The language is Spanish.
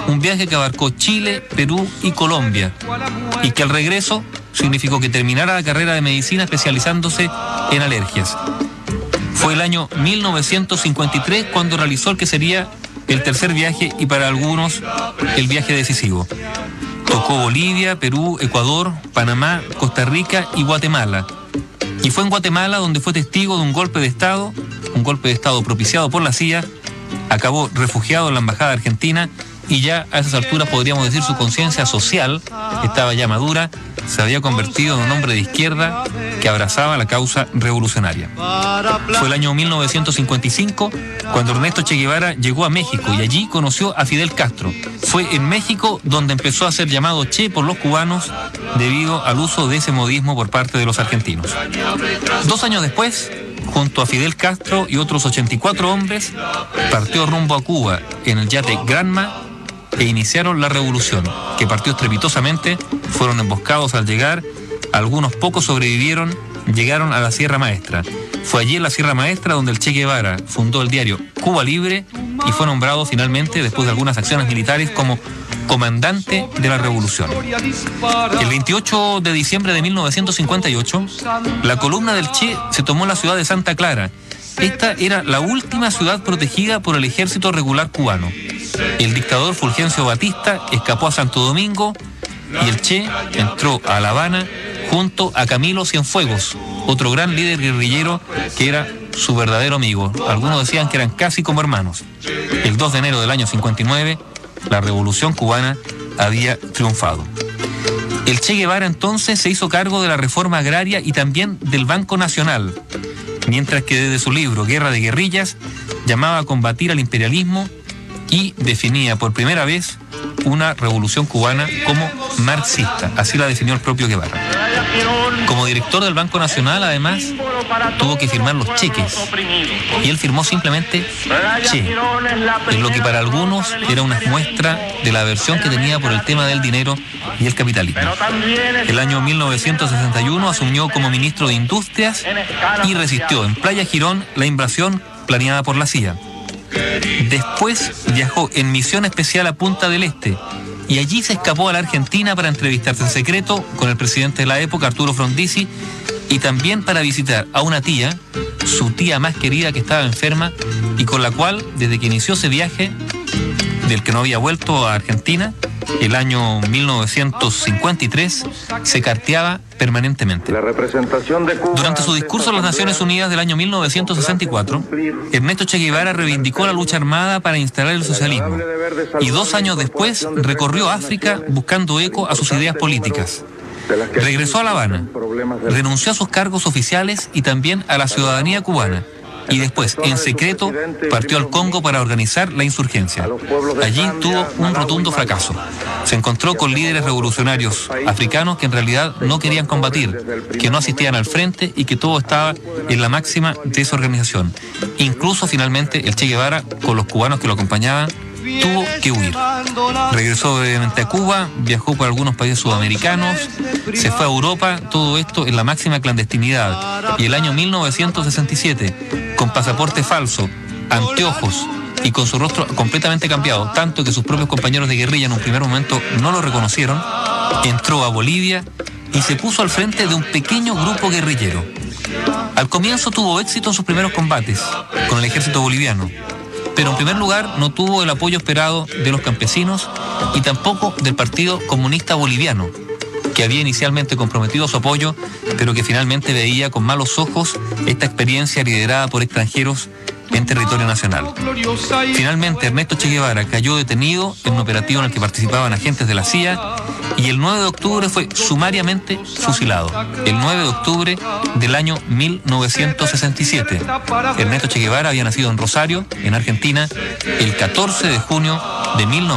un viaje que abarcó Chile, Perú y Colombia, y que al regreso significó que terminara la carrera de medicina especializándose en alergias. Fue el año 1953 cuando realizó el que sería el tercer viaje y para algunos el viaje decisivo. Tocó Bolivia, Perú, Ecuador, Panamá, Costa Rica y Guatemala. Y fue en Guatemala donde fue testigo de un golpe de Estado propiciado por la CIA. Acabó refugiado en la embajada argentina y ya a esas alturas podríamos decir su conciencia social estaba ya madura, se había convertido en un hombre de izquierda que abrazaba la causa revolucionaria. Fue el año 1955 cuando Ernesto Che Guevara llegó a México y allí conoció a Fidel Castro. Fue en México donde empezó a ser llamado Che por los cubanos debido al uso de ese modismo por parte de los argentinos. 2 años después, junto a Fidel Castro y otros 84 hombres, partió rumbo a Cuba en el yate Granma e iniciaron la revolución, que partió estrepitosamente, fueron emboscados al llegar, algunos pocos sobrevivieron, llegaron a la Sierra Maestra. Fue allí en la Sierra Maestra donde el Che Guevara fundó el diario Cuba Libre y fue nombrado finalmente, después de algunas acciones militares, como comandante de la revolución. El 28 de diciembre de 1958, la columna del Che se tomó en la ciudad de Santa Clara. Esta era la última ciudad protegida por el ejército regular cubano. El dictador Fulgencio Batista escapó a Santo Domingo y el Che entró a La Habana junto a Camilo Cienfuegos, otro gran líder guerrillero que era su verdadero amigo. Algunos decían que eran casi como hermanos. El 2 de enero del año 59, la revolución cubana había triunfado. El Che Guevara entonces se hizo cargo de la reforma agraria y también del Banco Nacional, mientras que desde su libro Guerra de Guerrillas llamaba a combatir al imperialismo y definía por primera vez una revolución cubana como marxista. Así la definió el propio Guevara. Como director del Banco Nacional, además, tuvo que firmar los cheques. Y él firmó simplemente Che, en lo que para algunos era una muestra de la aversión que tenía por el tema del dinero y el capitalismo. El año 1961 asumió como ministro de Industrias y resistió en Playa Girón la invasión planeada por la CIA. Después viajó en misión especial a Punta del Este y allí se escapó a la Argentina para entrevistarse en secreto con el presidente de la época, Arturo Frondizi, y también para visitar a una tía, su tía más querida que estaba enferma y con la cual, desde que inició ese viaje, del que no había vuelto a Argentina, el año 1953, se carteaba permanentemente. Durante su discurso en las Naciones Unidas del año 1964, Ernesto Che Guevara reivindicó la lucha armada para instalar el socialismo y 2 años después recorrió África buscando eco a sus ideas políticas. Regresó a La Habana, renunció a sus cargos oficiales y también a la ciudadanía cubana. Y después, en secreto, partió al Congo para organizar la insurgencia. Allí tuvo un rotundo fracaso. Se encontró con líderes revolucionarios africanos que en realidad no querían combatir, que no asistían al frente y que todo estaba en la máxima desorganización. Incluso finalmente el Che Guevara, con los cubanos que lo acompañaban, tuvo que huir. Regresó brevemente a Cuba, viajó por algunos países sudamericanos, se fue a Europa, todo esto en la máxima clandestinidad. Y el año 1967, con pasaporte falso, anteojos y con su rostro completamente cambiado, tanto que sus propios compañeros de guerrilla en un primer momento no lo reconocieron, entró a Bolivia y se puso al frente de un pequeño grupo guerrillero. Al comienzo tuvo éxito en sus primeros combates con el ejército boliviano, pero en primer lugar no tuvo el apoyo esperado de los campesinos y tampoco del Partido Comunista Boliviano, que había inicialmente comprometido su apoyo, pero que finalmente veía con malos ojos esta experiencia liderada por extranjeros en territorio nacional. Finalmente, Ernesto Che Guevara cayó detenido en un operativo en el que participaban agentes de la CIA y el 9 de octubre fue sumariamente fusilado. El 9 de octubre del año 1967. Ernesto Che Guevara había nacido en Rosario, en Argentina, el 14 de junio de 1967.